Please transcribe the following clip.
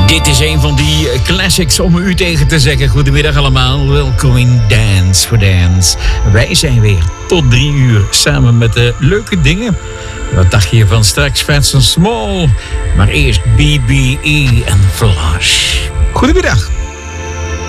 Dit is een van die classics om u tegen te zeggen. Goedemiddag allemaal, welkom in Dance for Dance. Wij zijn weer tot 3 uur samen met de leuke dingen. Wat dacht je van straks Fats & Small? Maar eerst BBE en Flash. Goedemiddag.